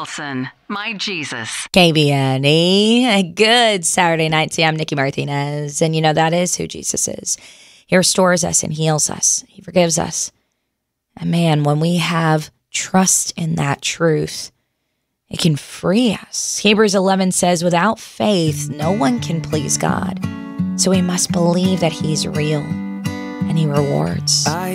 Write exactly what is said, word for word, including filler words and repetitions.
Wilson, my Jesus. K B N E. Good Saturday night. See, I'm Nikki Martinez, and you know that is who Jesus is. He restores us and heals us. He forgives us. And man, when we have trust in that truth, it can free us. Hebrews eleven says, without faith, no one can please God. So we must believe that he's real and he rewards. I